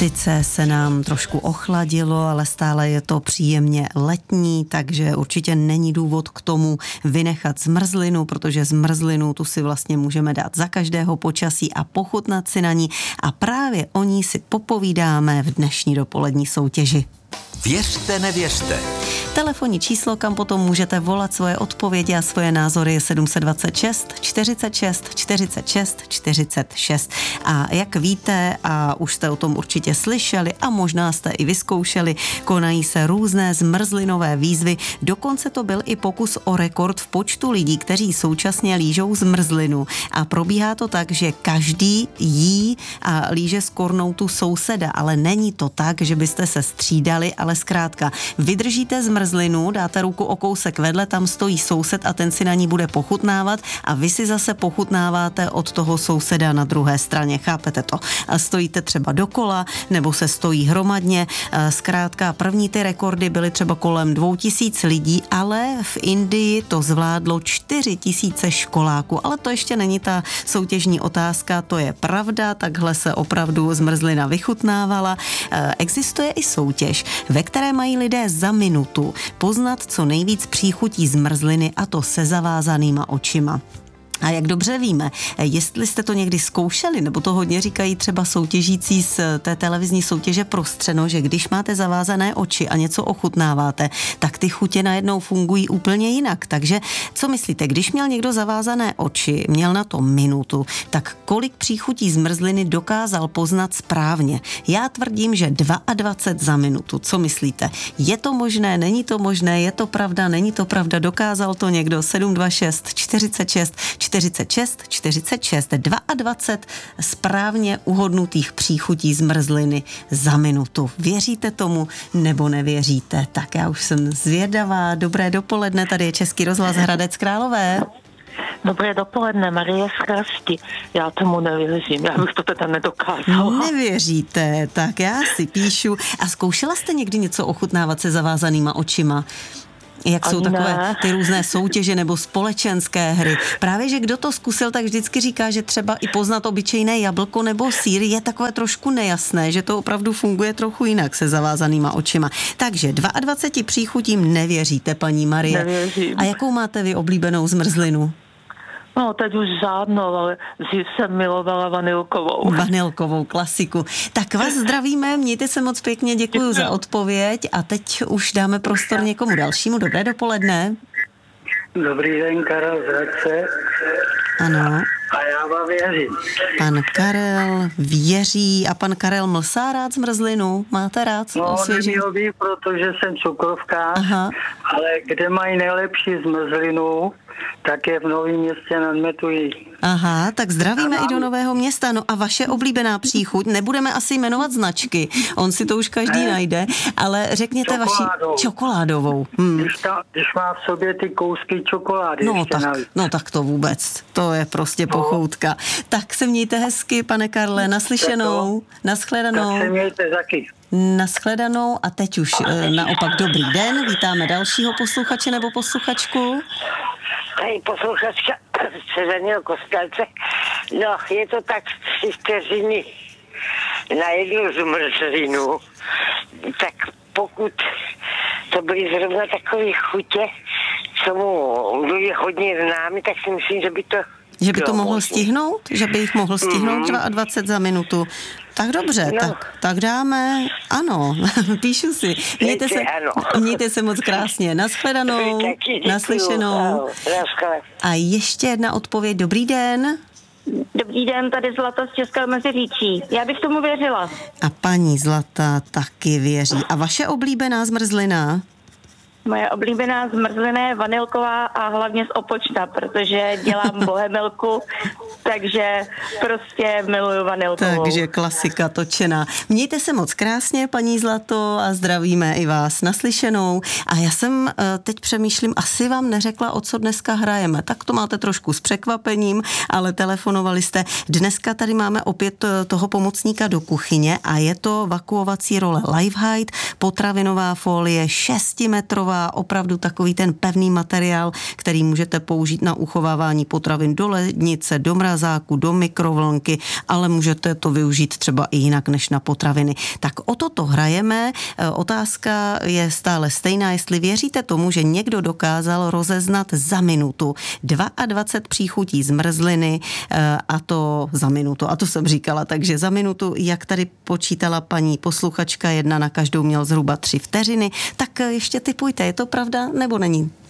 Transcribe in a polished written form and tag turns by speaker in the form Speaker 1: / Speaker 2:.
Speaker 1: Sice se nám trošku ochladilo, ale stále je to příjemně letní, takže určitě není důvod k tomu vynechat zmrzlinu, protože zmrzlinu tu si vlastně můžeme dát za každého počasí a pochutnat si na ní. A právě o ní si popovídáme v dnešní dopolední soutěži.
Speaker 2: Věřte, nevěřte.
Speaker 1: Telefonní číslo, kam potom můžete volat svoje odpovědi a svoje názory, je 726 46 46 46. A jak víte, a už jste o tom určitě slyšeli a možná jste i vyzkoušeli, konají se různé zmrzlinové výzvy. Dokonce to byl i pokus o rekord v počtu lidí, kteří současně lížou zmrzlinu. A probíhá to tak, že každý jí a líže z kornoutu souseda, ale není to tak, že byste se střídali, ale zkrátka vydržíte zmrzlinu, dáte ruku o kousek vedle, tam stojí soused a ten si na ní bude pochutnávat a vy si zase pochutnáváte od toho souseda na druhé straně, chápete to? Stojíte třeba dokola nebo se stojí hromadně, zkrátka první ty rekordy byly třeba kolem 2000 lidí, ale v Indii to zvládlo 4000 školáků, ale to ještě není ta soutěžní otázka, to je pravda, takhle se opravdu zmrzlina vychutnávala. Existuje i soutěž, ve které mají lidé za minutu poznat co nejvíc příchutí zmrzliny, a to se zavázanýma očima. A jak dobře víme, jestli jste to někdy zkoušeli, nebo to hodně říkají třeba soutěžící z té televizní soutěže Prostřeno, že když máte zavázané oči a něco ochutnáváte, tak ty chutě najednou fungují úplně jinak. Takže co myslíte, když měl někdo zavázané oči, měl na to minutu, tak kolik příchutí zmrzliny dokázal poznat správně? Já tvrdím, že 22 za minutu. Co myslíte? Je to možné, není to možné, je to pravda, není to pravda, dokázal to někdo? 726 46 46 46 22 správně uhodnutých příchutí zmrzliny za minutu. Věříte tomu nebo nevěříte? Tak já už jsem zvědavá. Dobré dopoledne, tady je Český rozhlas Hradec Králové.
Speaker 3: Dobré dopoledne, Marie z Chrasti. Já tomu nevěřím, já bych to teda nedokázala.
Speaker 1: Nevěříte, tak já si píšu. A zkoušela jste někdy něco ochutnávat se zavázanýma očima? Jak jsou takové ty různé soutěže nebo společenské hry. Právě, že kdo to zkusil, tak vždycky říká, že třeba i poznat obyčejné jablko nebo sýr je takové trošku nejasné, že to opravdu funguje trochu jinak se zavázanýma očima. Takže 22 příchutím nevěříte, paní Marie.
Speaker 3: Nevěřím.
Speaker 1: A jakou máte vy oblíbenou zmrzlinu?
Speaker 3: No, teď už žádnou, ale dřív jsem milovala vanilkovou.
Speaker 1: Vanilkovou klasiku. Tak vás zdravíme, mějte se moc pěkně, děkuji za odpověď a teď už dáme prostor někomu dalšímu. Dobré dopoledne.
Speaker 4: Dobrý den, Karel z Hradce.
Speaker 1: Ano.
Speaker 4: A já vám věřím.
Speaker 1: Pan Karel věří a pan Karel mlsá rád zmrzlinu? Máte rád?
Speaker 4: No, neměl bych, protože jsem cukrovkář,
Speaker 1: Aha.
Speaker 4: ale kde mají nejlepší zmrzlinu, tak je v Novém Městě nad Metují.
Speaker 1: Aha, tak zdravíme i do Nového Města. No a vaše oblíbená příchuť, nebudeme asi jmenovat značky, on si to už každý najde, ale řekněte vaši čokoládovou.
Speaker 4: Když má v sobě ty kousky čokolády.
Speaker 1: No tak to vůbec, to je prostě pochoutka. Tak se mějte hezky, pane Karle, naslyšenou, nashledanou.
Speaker 4: Tak se mějte taky.
Speaker 1: Nashledanou a teď už naopak dobrý den, vítáme dalšího posluchače nebo posluchačku.
Speaker 5: Tady posluchačka z Červeného Kostelce. No, je to tak 3 vteřiny na jednu zmrzlinu. Tak pokud to byly zrovna takové chutě, co mu je hodně známy, tak si myslím, že by to...
Speaker 1: Že by to mohl stihnout? Že by jich mohl stihnout 22 za minutu. Tak dobře,
Speaker 5: no.
Speaker 1: tak dáme, ano, píšu si. Mějte se moc krásně. Nashledanou, naslyšenou. A ještě jedna odpověď. Dobrý den.
Speaker 6: Dobrý den, tady Zlata z Českého Meziříčí. Já bych tomu věřila.
Speaker 1: A paní Zlata taky věří. A vaše oblíbená zmrzlina?
Speaker 6: Moje oblíbená zmrzlina je vanilková a hlavně z Opočta, protože dělám bohemilku, takže prostě miluju vanilkovou.
Speaker 1: Takže klasika točená. Mějte se moc krásně, paní Zlato, a zdravíme i vás naslyšenou. A já jsem teď přemýšlím, asi vám neřekla, o co dneska hrajeme. Tak to máte trošku s překvapením, ale telefonovali jste. Dneska tady máme opět toho pomocníka do kuchyně a je to vakuovací role Lifehide, potravinová folie 6metrová kovová, opravdu takový ten pevný materiál, který můžete použít na uchovávání potravin do lednice, do mrazáku, do mikrovlnky, ale můžete to využít třeba i jinak než na potraviny. Tak o toto hrajeme. Otázka je stále stejná, jestli věříte tomu, že někdo dokázal rozeznat za minutu 22 příchutí zmrzliny a to za minutu. A to jsem říkala, takže za minutu, jak tady počítala paní posluchačka, jedna na každou měl zhruba 3 vteřiny, tak ještě tipujte, je to pravda nebo není?